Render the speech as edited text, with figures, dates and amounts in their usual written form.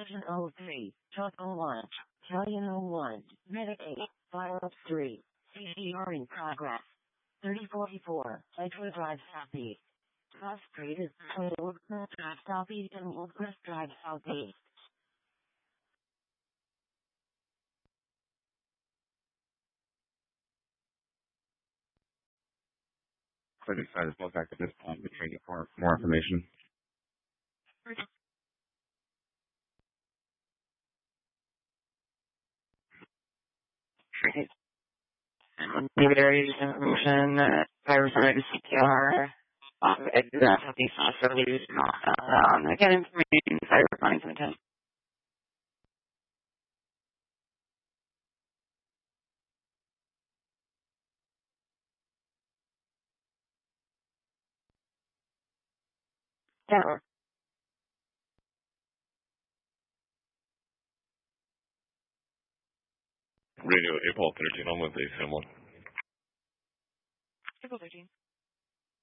Vision 03, Talk 01, Italian 01, Medic 8, Fire Up 3, CDR in progress. 3044, Edgewood Drive Southeast. Cross Street is between Woodcrest Drive Southeast and Woodcrest Drive Southeast. 35 is both active at this point. We're trading for more information. Maybe there is information that virus related to CPR. That's what these also use. Again, information cyber responding to the test. Yeah. Radio April 13 on Wednesday, Sam 1. April 13.